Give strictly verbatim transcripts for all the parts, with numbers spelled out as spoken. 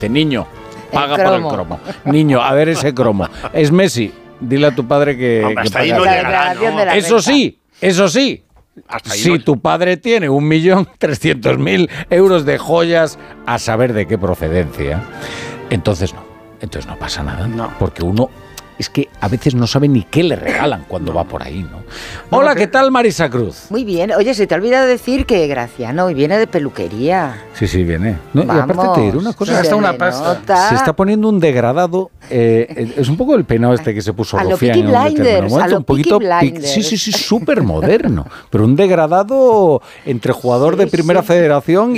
Niño, paga por el cromo. Niño, a ver ese cromo. Es Messi, dile a tu padre que, Hombre, que hasta ahí pague. no llegará, ¿no? Eso sí, eso sí. Si no... tu padre tiene un millón trescientos mil euros de joyas a saber de qué procedencia, entonces no, entonces no pasa nada, no. Porque uno es que a veces no sabe ni qué le regalan cuando va por ahí, ¿no? Hola, ¿qué tal, Marisa Cruz? Muy bien. Oye, se te ha olvidado decir que Graciano hoy viene de peluquería. Sí, sí, viene. No, y aparte te diré una cosa. Se gasta una pasta. Se está poniendo un degradado. Eh, es un poco el peinado este que se puso a Rufián en un determinado momento. Un poquito. Sí, sí, sí, súper moderno. Pero un degradado entre jugador sí, de primera sí. federación y,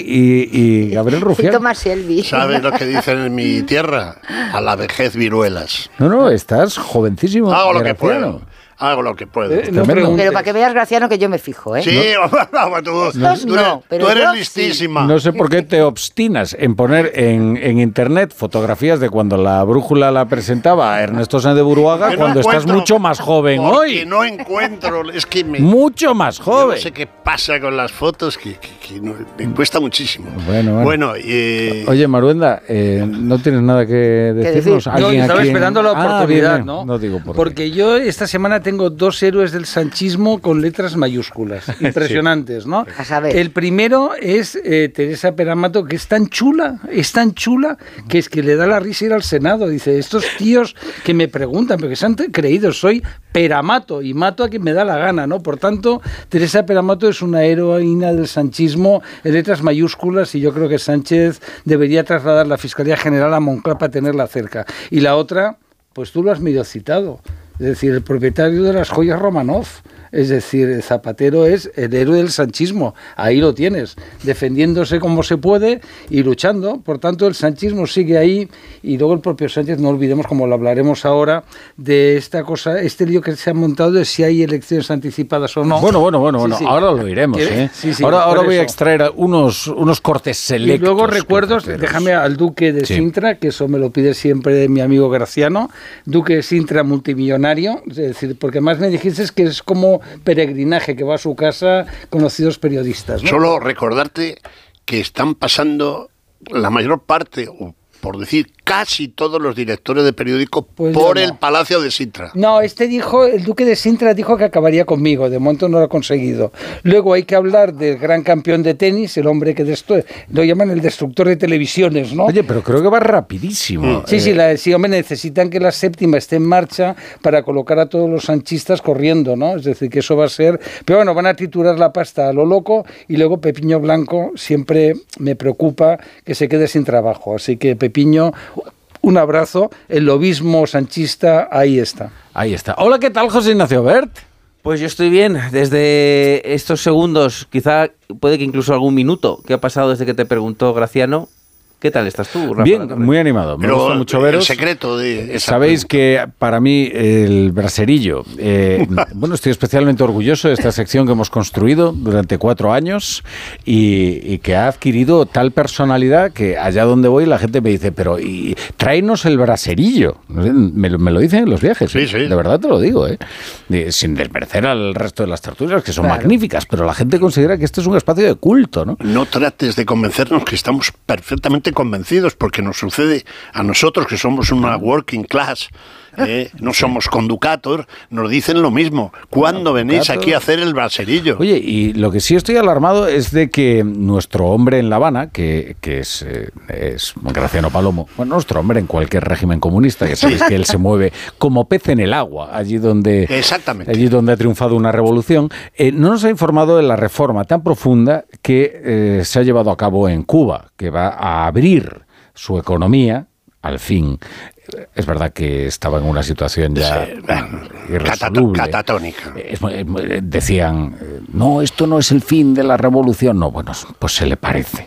y Gabriel Rufián. Y Tomás Shelby. ¿Sabes lo que dicen en mi tierra? A la vejez viruelas. No, no, estás jovencísimo. Hago lo que puedo. Hago lo que puedo. Eh, no pero para que veas, Graciano, que yo me fijo, ¿eh? Sí, no, tú, no, tú eres, no, pero tú eres listísima. Sí. No sé por qué te obstinas en poner en, en internet fotografías de cuando la brújula la presentaba a Ernesto Sáenz de Buruaga, no cuando estás mucho más joven hoy. Que no encuentro, es que me... Mucho más joven. Yo no sé qué pasa con las fotos, que, que, que no, me cuesta muchísimo. Bueno, bueno. bueno eh... Oye, Maruenda, eh, ¿no tienes nada que decirnos? No, estaba aquí esperando en... la oportunidad, ah, ¿no? No digo por Porque qué. yo esta semana tengo dos héroes del sanchismo con letras mayúsculas, impresionantes, ¿no? A saber. El primero es eh, Teresa Peramato, que es tan chula, es tan chula, que es que le da la risa ir al Senado. Dice, estos tíos que me preguntan, pero que se han creído, soy Peramato y mato a quien me da la gana, ¿no? Por tanto, Teresa Peramato es una heroína del sanchismo en letras mayúsculas y yo creo que Sánchez debería trasladar la Fiscalía General a Moncloa para tenerla cerca. Y la otra, pues tú lo has medio citado. Es decir, el propietario de las joyas Romanov, es decir, Zapatero es el héroe del sanchismo, ahí lo tienes, defendiéndose como se puede y luchando. Por tanto, el sanchismo sigue ahí y luego el propio Sánchez, no olvidemos, como lo hablaremos ahora, de esta cosa, este lío que se ha montado de si hay elecciones anticipadas o no. Bueno, bueno, bueno, bueno. Sí, sí. Ahora lo iremos, ¿eh? Sí, sí, ahora ahora voy a extraer unos, unos cortes selectos. Y luego recuerdos, déjame al Duque de sí. Sintra, que eso me lo pide siempre mi amigo Graciano, Duque de Sintra multimillonario, es decir, porque más me dijiste que es como peregrinaje, que va a su casa conocidos periodistas, ¿no? Solo recordarte que están pasando la mayor parte, o por decir casi todos los directores de periódico pues por el no. Palacio de Sintra. No, este dijo, el Duque de Sintra dijo que acabaría conmigo, de momento no lo ha conseguido. Luego hay que hablar del gran campeón de tenis, el hombre que destruye, lo llaman el destructor de televisiones, ¿no? Oye, pero creo que va rapidísimo. Mm. Sí, eh. sí, la, sí, hombre, necesitan que la séptima esté en marcha para colocar a todos los sanchistas corriendo, ¿no? Es decir, que eso va a ser... Pero bueno, van a triturar la pasta a lo loco y luego Pepiño Blanco siempre me preocupa que se quede sin trabajo, así que Pepiño... Un abrazo, el lobismo sanchista, ahí está. Ahí está. Hola, ¿qué tal, José Ignacio Bert? Pues yo estoy bien, desde estos segundos, quizá puede que incluso algún minuto que ha pasado desde que te preguntó Graciano. ¿Qué tal estás tú, Rafa? Bien, muy animado. Me Pero gusta mucho veros. El secreto de esa Sabéis pregunta. Que para mí el braserillo, eh, bueno, estoy especialmente orgulloso de esta sección que hemos construido durante cuatro años y, y que ha adquirido tal personalidad que allá donde voy la gente me dice, pero y, tráenos el braserillo. Me, me lo dicen en los viajes, sí, ¿eh? sí. De verdad te lo digo, ¿eh? De, sin desmerecer al resto de las tertulias, que son claro. magníficas, pero la gente considera que este es un espacio de culto, ¿no? No trates de convencernos que estamos perfectamente convencidos, porque nos sucede a nosotros que somos una working class, eh, no somos conducator, nos dicen lo mismo. ¿Cuándo no, venís aquí a hacer el braserillo? Oye, y lo que sí estoy alarmado es de que nuestro hombre en La Habana, que, que es, eh, es Graciano Palomo, bueno, nuestro hombre en cualquier régimen comunista, que sabéis que él se mueve como pez en el agua, allí donde, Exactamente. allí donde ha triunfado una revolución, eh, no nos ha informado de la reforma tan profunda que eh, se ha llevado a cabo en Cuba, que va a abrir su economía, al fin. Es verdad que estaba en una situación ya sí, bueno, irresoluble. Catatónica. Es, decían, no, esto no es el fin de la revolución. No, bueno, pues se le parece.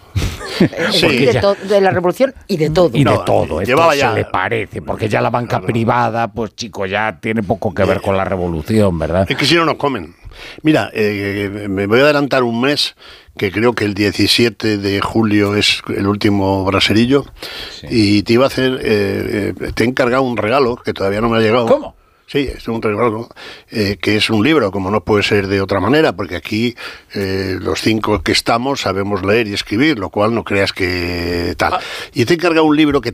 Sí. De, ya, to- de la revolución y de todo. Y no, de todo, esto ya, se le parece, porque ya la banca no, no. privada, pues chico, ya tiene poco que ver con la revolución, ¿verdad? Es que si no nos comen. Mira, eh, me voy a adelantar un mes, que creo que el diecisiete de julio es el último braserillo, sí. y te iba a hacer, eh, eh, te he encargado un regalo que todavía no me ha llegado. ¿Cómo? Sí, es un regalo, eh, que es un libro, como no puede ser de otra manera, porque aquí eh, los cinco que estamos sabemos leer y escribir, lo cual no creas que tal. Ah. Y te he encargado un libro que